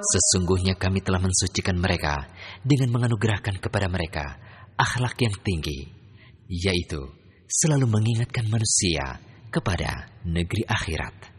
Sesungguhnya kami telah mensucikan mereka dengan menganugerahkan kepada mereka akhlak yang tinggi, yaitu selalu mengingatkan manusia kepada negeri akhirat.